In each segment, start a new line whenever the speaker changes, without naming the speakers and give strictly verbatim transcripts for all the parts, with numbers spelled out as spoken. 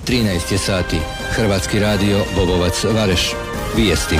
trinaest je sati. Hrvatski radio Bobovac Vareš. Vijesti.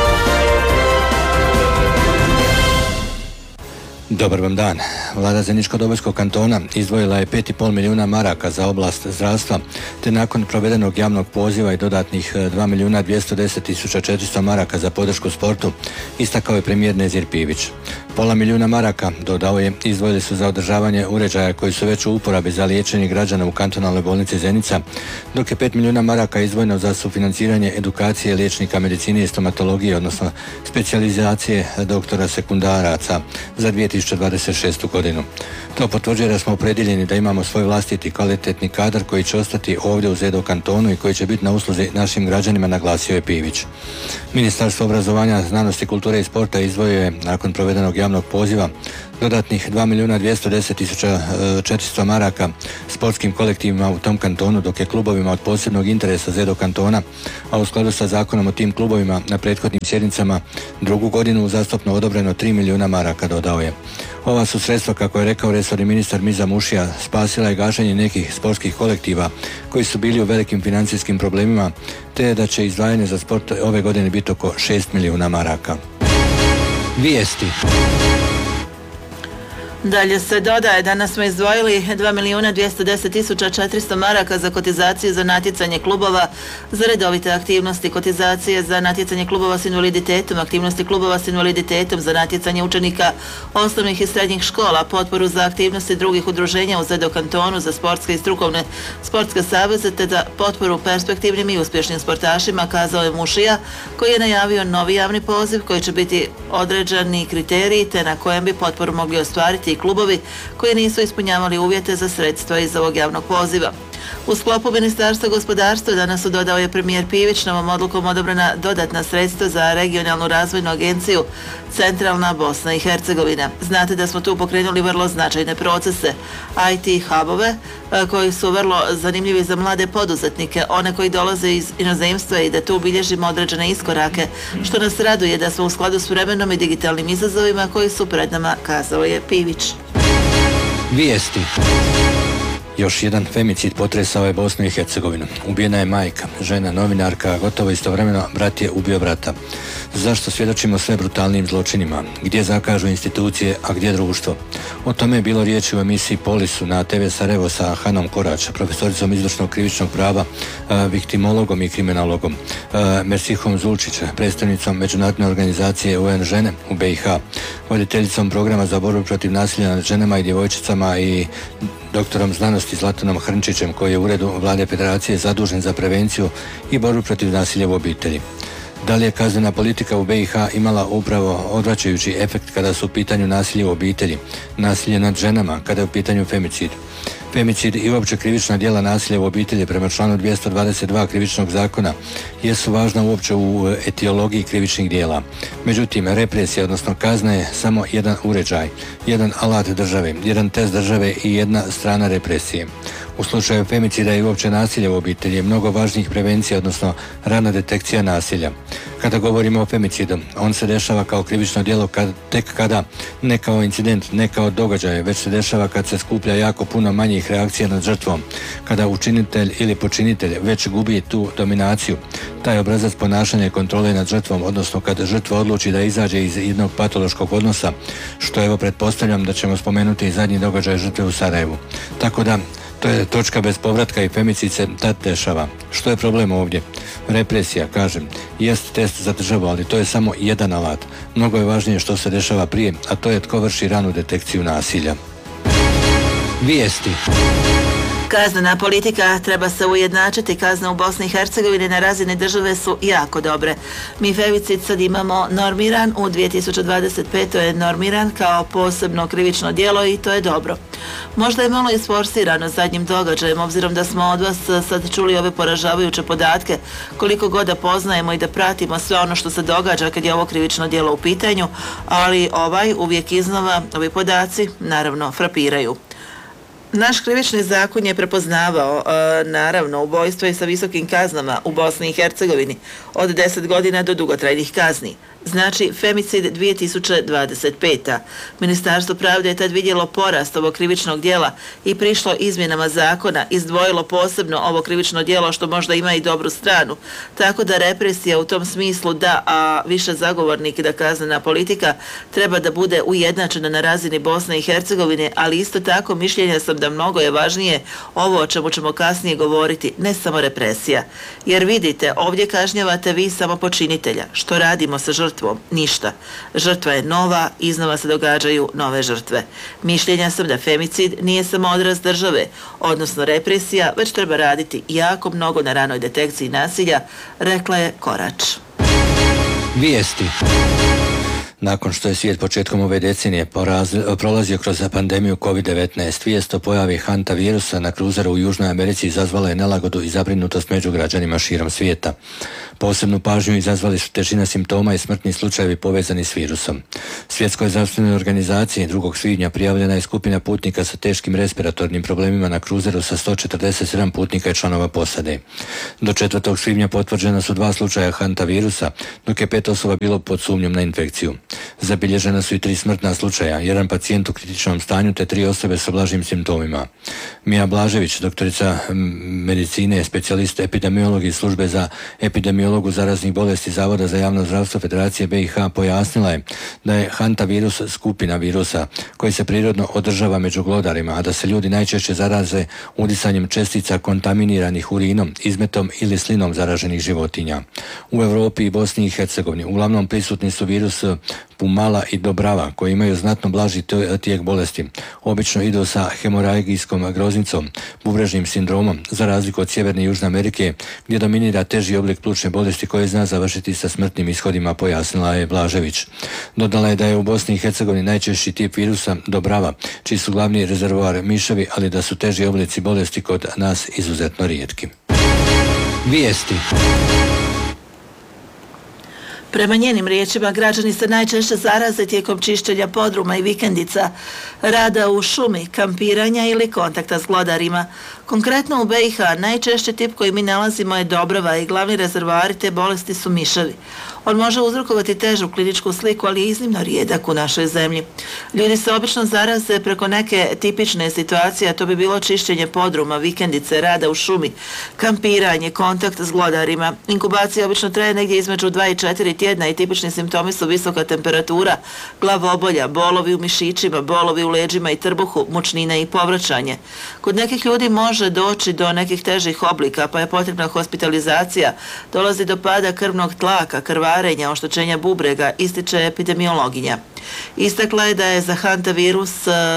Dobar vam dan. Vlada Zeničko-Dobojskog kantona izdvojila je pet i pol milijuna maraka za oblast zdravstva, te nakon provedenog javnog poziva i dodatnih dva milijuna dvjesto deset tisuća četiristo maraka za podršku sportu, istakao je premijer Nezir Pivić. Pola milijuna maraka, dodao je, izdvojili su za održavanje uređaja koji su već u uporabi za liječenje građana u kantonalnoj bolnici Zenica, dok je pet milijuna maraka izdvojeno za sufinanciranje edukacije liječnika medicine i stomatologije, odnosno specijalizacije doktora sekundaraca za dvije tisuće dvadeset šestu godinu. To potvrđuje da smo opredjeljeni da imamo svoj vlastiti kvalitetni kadar koji će ostati ovdje u Zedo kantonu i koji će biti na usluzi našim građanima, naglasio je Pivić. Ministarstvo obrazovanja, znanosti, kulture i sporta izdvojio je nakon provedenog javnog poziva dodatnih dva milijuna dvjesto deset tisuća četiristo maraka sportskim kolektivima u tom kantonu, dok je klubovima od posebnog interesa Zedo kantona, a u skladu sa zakonom o tim klubovima na prethodnim sjednicama drugu godinu uzastopno odobreno tri milijuna maraka, dodao je. Ova su sredstva, kako je rekao resorni ministar Miza Mušija, spasila je gašenje nekih sportskih kolektiva koji su bili u velikim financijskim problemima, te da će izdvajanje za sport ove godine biti oko šest milijuna maraka. Vijesti.
Dalje se dodaje, danas smo izdvojili dva milijuna dvjesto deset tisuća četiristo maraka za kotizaciju za natjecanje klubova, za redovite aktivnosti, kotizacije za natjecanje klubova s invaliditetom, aktivnosti klubova s invaliditetom, za natjecanje učenika osnovnih i srednjih škola, potporu za aktivnosti drugih udruženja u Zedo kantonu, za sportske i strukovne sportske saveze, te za potporu perspektivnim i uspješnim sportašima, kazao je Mušija, koji je najavio novi javni poziv koji će biti određeni kriteriji, te na kojem bi potporu mogli ostvariti klubovi koji nisu ispunjavali uvjete za sredstva iz ovog javnog poziva. U sklopu Ministarstva gospodarstva danas su, dodao je premijer Pivić, novom odlukom odobrena dodatna sredstva za regionalnu razvojnu agenciju Centralna Bosna i Hercegovina. Znate da smo tu pokrenuli vrlo značajne procese, I T hubove, koji su vrlo zanimljivi za mlade poduzetnike, one koji dolaze iz inozemstva, i da tu bilježimo određene iskorake, što nas raduje da smo u skladu s vremenom i digitalnim izazovima koji su pred nama, kazao je Pivić.
Vijesti. Još jedan femicid potresao je Bosnu i Hercegovinu. Ubijena je majka, žena, novinarka, a gotovo istovremeno brat je ubio brata. Zašto svjedočimo sve brutalnim zločinima? Gdje zakažu institucije, a gdje društvo? O tome je bilo riječi u emisiji Polisu na te ve Sarajevo sa Hanom Korać, profesoricom izvršnog krivičnog prava, viktimologom i kriminalogom, Mersihom Zulčić, predstavnicom međunarodne organizacije U N žene u be i ha, voditeljicom programa za borbu protiv nasilja nad ženama i djevojčicama i doktorom znanosti Zlatanom Hrnčićem, koji je u uredu Vlade Federacije zadužen za prevenciju i borbu protiv nasilja u obitelji. Da li je kaznena politika u be i ha imala upravo odvraćajući efekt kada su u pitanju nasilje u obitelji, nasilje nad ženama, kada je u pitanju femicid? Femicid i uopće krivična djela nasilja u obitelji prema članu dvjesto dvadeset dva krivičnog zakona jesu važna uopće u etiologiji krivičnih djela. Međutim, represija, odnosno kazna, je samo jedan uređaj, jedan alat države, jedan test države i jedna strana represije. U slučaju femicida i uopće nasilja u obitelji je mnogo važnijih prevencija, odnosno rana detekcija nasilja. Kada govorimo o femicidu, on se dešava kao krivično djelo kad, tek kada, ne kao incident, ne kao događaj, već se dešava kad se skuplja jako puno manjih reakcija nad žrtvom, kada učinitelj ili počinitelj već gubi tu dominaciju, taj obrazac ponašanja i kontrole nad žrtvom, odnosno kada žrtva odluči da izađe iz jednog patološkog odnosa, što evo pretpostavljam da ćemo spomenuti i zadnji događaj žrtve u Sarajevu. Tako da, to je točka bez povratka i femicid se tad dešava. Što je problem ovdje? Represija, kažem, jest test za državu, ali to je samo jedan alat. Mnogo je važnije što se dešava prije, a to je tko vrši ranu detekciju nasilja. Vijesti.
Kaznena politika treba se ujednačiti. Kazne u Bosni i Hercegovini na razini države su jako dobre. Mi femicid sad imamo normiran, u dvije tisuće dvadeset petoj je normiran kao posebno krivično djelo i to je dobro. Možda je malo isforsirano zadnjim događajem, obzirom da smo od vas sad čuli ove poražavajuće podatke, koliko god da poznajemo i da pratimo sve ono što se događa kad je ovo krivično djelo u pitanju, ali ovaj uvijek iznova, ovi podaci naravno frapiraju. Naš krivični zakon je prepoznavao, e, naravno, ubojstvo i sa visokim kaznama u Bosni i Hercegovini, od deset godina do dugotrajnih kazni. znači femicid dvije tisuće dvadeset peta. Ministarstvo pravde je tad vidjelo porast ovog krivičnog djela i prišlo izmjenama zakona, izdvojilo posebno ovo krivično djelo što možda ima i dobru stranu, tako da represija u tom smislu da, a više zagovornik da kaznena politika treba da bude ujednačena na razini Bosne i Hercegovine, ali isto tako mišljenja sam da mnogo je važnije ovo o čemu ćemo kasnije govoriti, ne samo represija. Jer vidite, ovdje kažnjavate vi samo počinitelja. Što radimo sa žrtvom? Ništa. Žrtva je nova, iznova se događaju nove žrtve. Mišljenja sam da femicid nije samo odraz države, odnosno represija, već treba raditi jako mnogo na ranoj detekciji nasilja, rekla je Korač.
Vijesti. Nakon što je svijet početkom ove decenije prolazio kroz pandemiju kovid devetnaest, vijest o pojavi hanta virusa na kruzeru u Južnoj Americi izazvala je nelagodu i zabrinutost među građanima širom svijeta. Posebnu pažnju izazvali su težina simptoma i smrtni slučajevi povezani s virusom. Svjetskoj zdravstvenoj organizaciji drugog svibnja prijavljena je skupina putnika sa teškim respiratornim problemima na kruzeru sa sto četrdeset sedam putnika i članova posade. Do četvrtog svibnja potvrđena su dva slučaja hanta virusa, dok je pet osoba bilo pod sumnjom na infekciju. Zabilježena su i tri smrtna slučaja, jedan pacijent u kritičnom stanju te tri osobe sa blažim simptomima. Mija Blažević, doktorica medicine, specijalist epidemiologije službe za epidemiologu zaraznih bolesti Zavoda za javno zdravstvo Federacije B i H, pojasnila je da je hanta virus skupina virusa koji se prirodno održava među glodarima, a da se ljudi najčešće zaraze udisanjem čestica kontaminiranih urinom, izmetom ili slinom zaraženih životinja. U Europi i Bosni i Hercegovini uglavnom prisutni su virus Pumala i Dobrava, koji imaju znatno blaži tijek bolesti. Obično idu sa hemoragijskom groznicom, bubrežnim sindromom, za razliku od Sjeverne i Južne Amerike, gdje dominira teži oblik plućne bolesti koji zna završiti sa smrtnim ishodima, pojasnila je Blažević. Dodala je da je u Bosni i Hercegovini najčešći tip virusa Dobrava, čiji su glavni rezervoar miševi, ali da su teži oblici bolesti kod nas izuzetno rijetki. Vijesti.
Prema njenim riječima, građani se najčešće zaraze tijekom čišćenja podruma i vikendica, rada u šumi, kampiranja ili kontakta s glodarima. Konkretno u B i H najčešći tip koji mi nalazimo je Dobrava i glavni rezervoari te bolesti su miševi. On može uzrokovati težu kliničku sliku, ali je iznimno rijedak u našoj zemlji. Ljudi se obično zaraze preko neke tipične situacije, a to bi bilo čišćenje podruma, vikendice, rada u šumi, kampiranje, kontakt s glodarima. Inkubacija obično traje negdje između dva i četiri tjedna i tipični simptomi su visoka temperatura, glavobolja, bolovi u mišićima, bolovi u leđima i trbuhu, mučnine i povraćanje. Kod nekih ljudi može doći do nekih težih oblika, pa je potrebna hospitalizacija, dolazi do pada krvnog tlaka, krvarenja, oštećenja bubrega, ističe epidemiologinja. Istakla je da je za hanta virus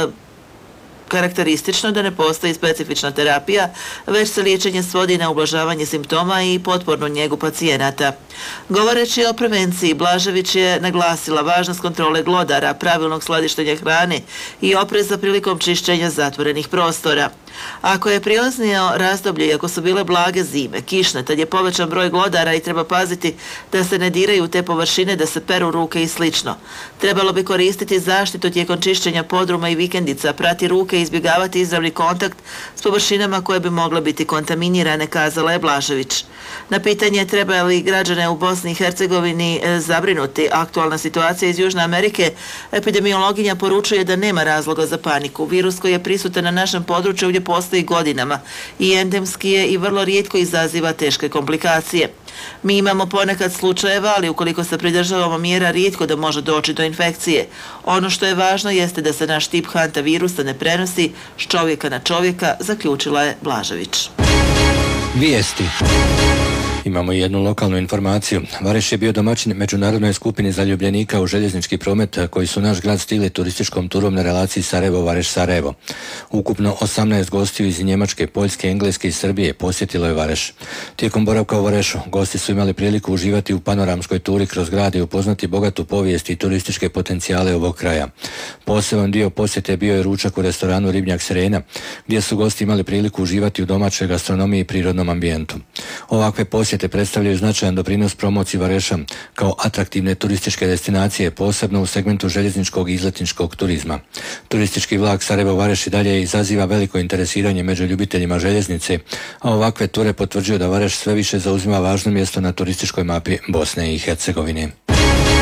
karakteristično da ne postoji specifična terapija, već se liječenje svodi na ublažavanje simptoma i potpornu njegu pacijenata. Govoreći o prevenciji, Blažević je naglasila važnost kontrole glodara, pravilnog skladištenja hrane i opreza prilikom čišćenja zatvorenih prostora. Ako je prilaznio razdoblje i ako su bile blage zime, kišne, tad je povećan broj glodara i treba paziti da se ne diraju te površine, da se peru ruke i slično. Trebalo bi koristiti zaštitu tijekom čišćenja podruma i vikendica, prati ruke i izbjegavati izravni kontakt s površinama koje bi mogle biti kontaminirane, kazala je Blažević. Na pitanje treba li građane u Bosni i Hercegovini zabrinuti aktualna situacija iz Južne Amerike, epidemiologinja poručuje da nema razloga za paniku. Virus koji je prisutan na našem području ovdje postoji godinama i endemski je i vrlo rijetko izaziva teške komplikacije. Mi imamo ponekad slučajeva, ali ukoliko se pridržavamo mjera, rijetko da može doći do infekcije. Ono što je važno jeste da se naš tip hanta virusa ne prenosi s čovjeka na čovjeka, zaključila je Blažević.
Vijesti. Imamo jednu lokalnu informaciju. Vareš je bio domaćin međunarodnoj skupini zaljubljenika u željeznički promet koji su naš grad stigli turističkom turom na relaciji Sarajevo-Vareš-Sarajevo. Ukupno osamnaest gostiju iz Njemačke, Poljske, Engleske i Srbije posjetilo je Vareš. Tijekom boravka u Varešu gosti su imali priliku uživati u panoramskoj turi kroz grad i upoznati bogatu povijest i turističke potencijale ovog kraja. Poseban dio posjete bio je ručak u restoranu Ribnjak Sirena, gdje su gosti imali priliku uživati u domaćoj gastronomiji i prirodnom ambijentu. Ovakve posjete te predstavljaju značajan doprinos promociji Vareša kao atraktivne turističke destinacije, posebno u segmentu željezničkog i izletničkog turizma. Turistički vlak Sarajevo-Vareš i dalje izaziva veliko interesiranje među ljubiteljima željeznice, a ovakve ture potvrđuju da Vareš sve više zauzima važno mjesto na turističkoj mapi Bosne i Hercegovine.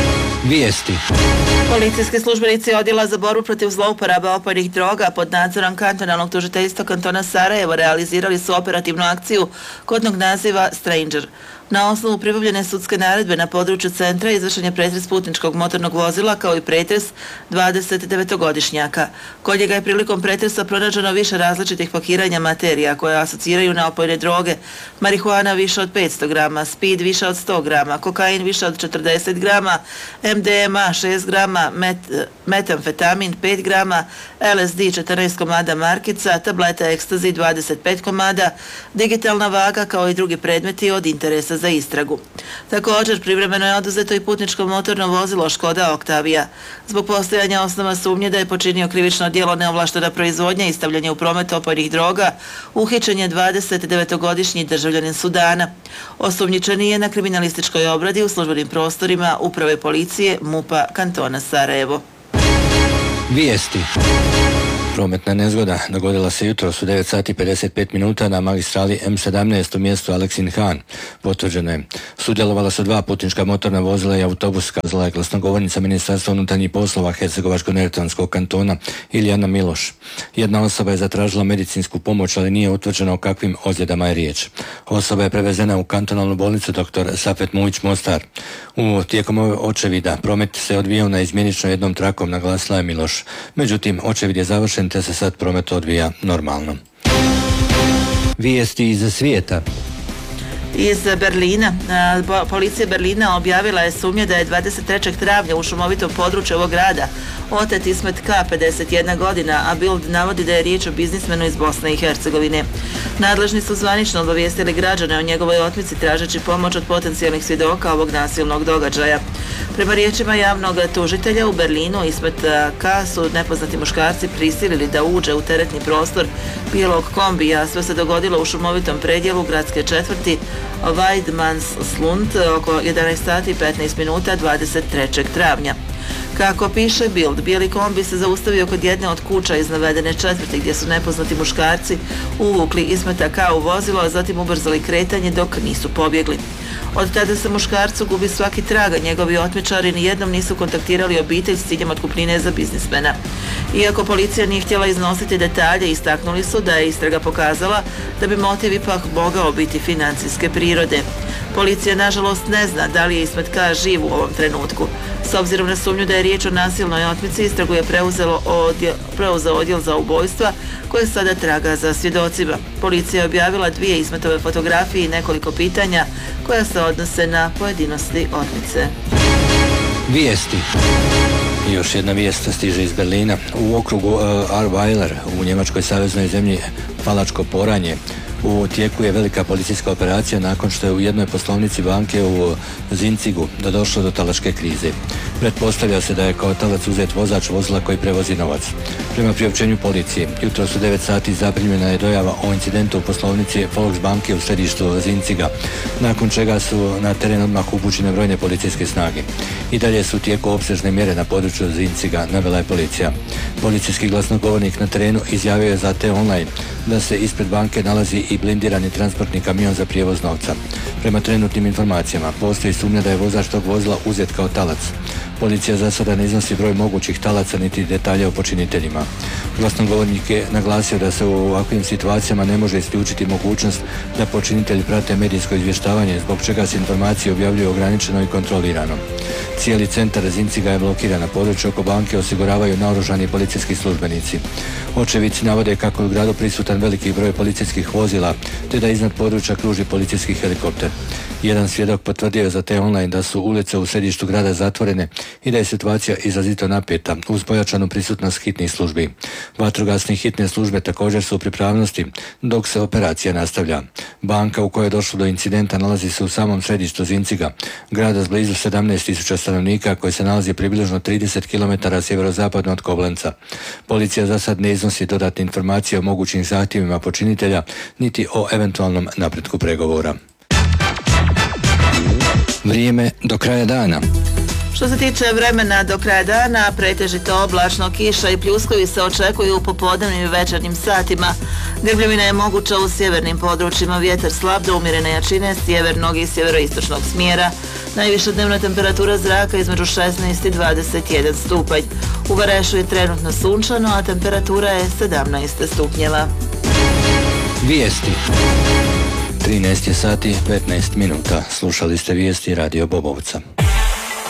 Vijesti.
Policijski službenici odjela za borbu protiv zlouporaba opojnih droga pod nadzorom kantonalnog tužiteljstva kantona Sarajevo realizirali su operativnu akciju kodnog naziva Stranger. Na osnovu pribavljene sudske naredbe na području centra izvršen je pretres putničkog motornog vozila kao i pretres dvadesetdevetogodišnjaka. Kod njega je prilikom pretresa pronađeno više različitih pakiranja materija koje asociraju na opojne droge, marihuana više od petsto grama, speed više od sto grama, kokain više od četrdeset grama, em de em a šest grama, met, metamfetamin pet grama, el es de četrnaest komada markica, tableta ekstazi dvadeset pet komada, digitalna vaga kao i drugi predmeti od interesa za istragu. Također, privremeno je oduzeto i putničko motorno vozilo Škoda Oktavija. Zbog postojanja osnova sumnje da je počinio krivično djelo neovlaštena proizvodnja i stavljanje u promet opojnih droga, uhićen je dvadesetdevetogodišnji državljanin Sudana. Osumnjičeni je na kriminalističkoj obradi u službenim prostorima Uprave policije MUP-a kantona Sarajevo.
Vijesti. Prometna nezgoda dogodila se jutros u devet sati pedeset pet minuta na magistrali em sedamnaest u mjestu Aleksin Han. Potvrđeno je. Sudjelovala su dva putnička motorna vozila i autobus, kazala je glasnogovornica Ministarstva unutarnjih poslova Hercegovačko-neretvanskog kantona Ilijana Miloš. Jedna osoba je zatražila medicinsku pomoć, ali nije utvrđeno o kakvim ozljedama je riječ. Osoba je prevezena u kantonalnu bolnicu doktor Safet Mujić Mostar. U tijekom ove očevida promet se odvijao na izmjenično jednom trakom, naglasila je Miloš. Međutim, očevid je završen te se sad promet odvija normalno. Vijesti iz svijeta.
Iz Berlina. Policija Berlina objavila je sumnje da je dvadeset trećeg travnja u šumovitom području ovog grada otet Ismet K, pedeset jedna godina, a Bild navodi da je riječ o biznismenu iz Bosne i Hercegovine. Nadležni su zvanično obavijestili građane o njegovoj otmici tražeći pomoć od potencijalnih svjedoka ovog nasilnog događaja. Prema riječima javnog tužitelja u Berlinu, Ismet K su nepoznati muškarci prisilili da uđe u teretni prostor bijelog kombija. Sve se dogodilo u šumovitom predjelu gradske četvrti Weidmannslund oko jedanaest sati i petnaest minuta dvadeset trećeg travnja. Kako piše Bild, bijeli kombi se zaustavio kod jedne od kuća iz navedene četvrti gdje su nepoznati muškarci uvukli Ismeta K u vozilo, a zatim ubrzali kretanje dok nisu pobjegli. Od tada se muškarcu gubi svaki trag, a njegovi otmičari nijednom nisu kontaktirali obitelj s ciljem otkupnine za biznismena. Iako policija nije htjela iznositi detalje, istaknuli su da je istraga pokazala da bi motiv ipak mogao biti financijske prirode. Policija nažalost ne zna da li je Ismet K živ u ovom trenutku. S obzirom na sumnju da je riječ o nasilnoj otmici, istragu je preuzelo odjel, preuzeo odjel za ubojstva koje sada traga za svjedocima. Policija je objavila dvije Ismetove fotografije i nekoliko pitanja koja se odnose na pojedinosti otmice.
Vijesti. Još jedna vijest stiže iz Berlina. U okrugu uh, Ahrweiler u njemačkoj saveznoj zemlji Falačko Poranje u tijeku je velika policijska operacija nakon što je u jednoj poslovnici banke u Zincigu došlo do talačke krize. Pretpostavlja se da je kao talac uzet vozač vozila koji prevozi novac. Prema priopćenju policije, jutros u devet sati zaprimljena je dojava o incidentu u poslovnici Volksbanke u središtu Zinciga, nakon čega su na teren odmah upućene brojne policijske snage. I dalje su u tijeku opsežne mjere na području Zinciga, navela je policija. Policijski glasnogovornik na terenu izjavio je za T-Online da se ispred banke nalazi i blindirani transportni kamion za prijevoz novca. Prema trenutnim informacijama, postoji sumnja da je vozač tog vozila uzet kao talac. Policija za sada ne iznosi broj mogućih talaca niti detalje o počiniteljima. Glasnogovornik je naglasio da se u ovakvim situacijama ne može isključiti mogućnost da počinitelji prate medijsko izvještavanje, zbog čega se informacije objavljuju ograničeno i kontrolirano. Cijeli centar Zinciga je blokiran, na području oko banke osiguravaju naoružani policijski službenici. Očevici navode kako je u gradu prisutan veliki broj policijskih vozila, te da iznad područja kruži policijski helikopter. Jedan svjedok potvrdio je za T-Online da su ulice u središtu grada zatvorene i da je situacija izrazito napeta uz pojačanu prisutnost hitnih službi. Vatrogasne i hitne službe također su u pripravnosti dok se operacija nastavlja. Banka u kojoj je došlo do incidenta nalazi se u samom središtu Zinciga, grada s blizu sedamnaest tisuća stanovnika koji se nalazi približno trideset kilometara sjeverozapadno od Koblenca. Policija za sad ne iznosi dodatne informacije o mogućim zahtjevima počinitelja niti o eventualnom napretku pregovora. Vrijeme do kraja dana.
Što se tiče vremena do kraja dana, pretežito oblačno, kiša i pljuskovi se očekuju u popodnevnim i večernjim satima. Grmljavina je moguća u sjevernim područjima, vjetar slab do umjerene jačine sjevernog i sjeveroistočnog smjera. Najviša dnevna temperatura zraka između šesnaest i dvadeset jedan stupanj. U Varešu je trenutno sunčano, a temperatura je sedamnaest stupnjeva.
Vijesti. trinaest je sati petnaest minuta. Slušali ste vijesti Radio Bobovca.